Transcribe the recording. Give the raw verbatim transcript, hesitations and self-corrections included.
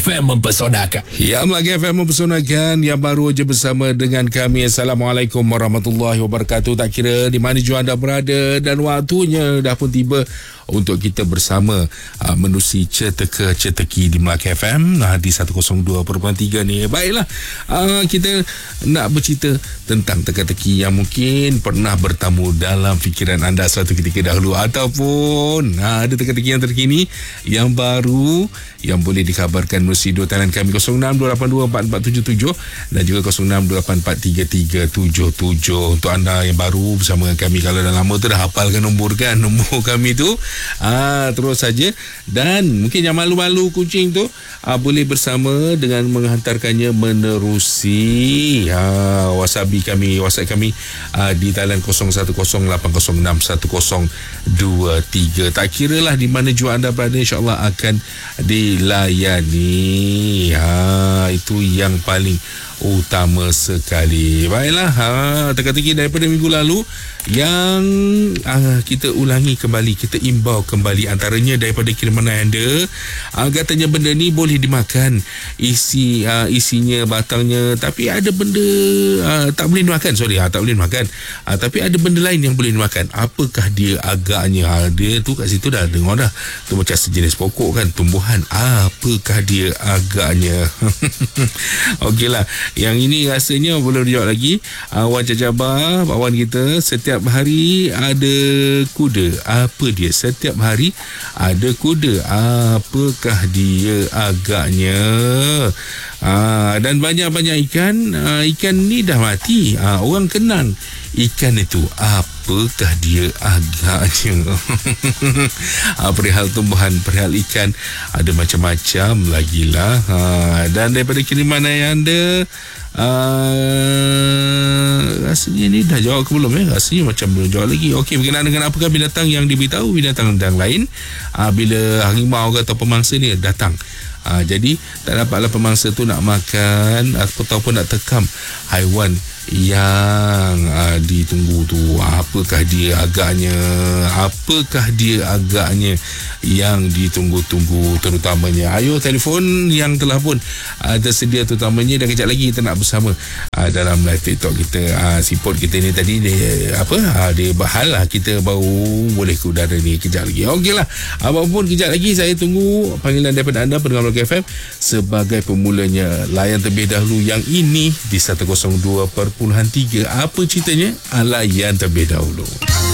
M mempesonakan. Ya, Melaka F M mempesonakan. Yang baru je bersama dengan kami. Assalamualaikum warahmatullahi wabarakatuh. Tak kira di mana jua anda berada, dan waktunya dah pun tiba untuk kita bersama uh, menerusi ceteka-ceteki di Melaka F M uh, di seratus dua perpuluhan tiga ni. Baiklah, uh, kita nak bercerita tentang teka-teki yang mungkin pernah bertamu dalam fikiran anda suatu ketika dahulu, ataupun uh, ada teka-teki yang terkini, yang baru, yang boleh dikabarkan melalui dua talian kami kosong enam dua lapan dua empat empat tujuh tujuh dan juga kosong enam dua lapan empat tiga tiga tujuh tujuh. Untuk anda yang baru bersama dengan kami, kalau dah lama tu dah hafalkan nombor kan, nombor kami tu, ah, terus saja. Dan mungkin yang malu-malu kucing tu, ah, boleh bersama dengan menghantarkannya menerusi ah, WhatsApp kami, WhatsApp kami ah, di talian kosong satu kosong lapan kosong enam satu kosong dua tiga. Tak kiralah di mana jua anda berada, insya-Allah akan dilayani. Ha, itu yang paling utama sekali. Baiklah, ha, teka-teki daripada minggu lalu yang uh, kita ulangi kembali, kita imbau kembali, antaranya daripada kiriman anda, uh, katanya benda ni boleh dimakan, isi uh, isinya, batangnya, tapi ada benda uh, tak boleh dimakan. Sorry, uh, tak boleh dimakan, uh, tapi ada benda lain yang boleh dimakan. Apakah dia agaknya? Uh, dia tu kat situ dah dengar dah, tu macam sejenis pokok kan, tumbuhan. Apakah dia agaknya? Okeylah, yang ini rasanya boleh dijawab lagi. uh, Wan Cacabar, Pak Wan kita, setiap hari ada kuda. Apa dia? Setiap hari ada kuda. Apakah dia agaknya? Aa, dan banyak-banyak ikan. Aa, ikan ni dah mati. Aa, orang kenal ikan itu. Apakah dia agaknya? Aa, perihal tumbuhan, perihal ikan, ada macam-macam lagi lah. Aa, dan daripada kiriman anda, Uh, rasanya ni dah jawab ke belum eh? Rasanya macam belum jawab lagi. Okey, berkenaan dengan apakah binatang yang diberitahu binatang yang lain uh, bila harimau atau pemangsa ni datang. Uh, jadi tak dapatlah pemangsa tu nak makan ataupun nak tekam haiwan yang uh, ditunggu tu. Apakah dia agaknya? Apakah dia agaknya yang ditunggu-tunggu terutamanya? Ayo telefon yang telah pun uh, tersedia terutamanya, dan kejap lagi kita nak bersama uh, dalam live TikTok kita. Uh, sipot kita ni tadi dia apa? Uh, dia bahal lah, kita baru boleh ke udara ni kejap lagi. Okeylah, apapun kejap lagi saya tunggu panggilan daripada anda pendengar Melaka F M sebagai pemulanya. Layan terlebih dahulu yang ini di seratus dua perpuluhan tiga. Apa ceritanya? Layan terlebih dahulu.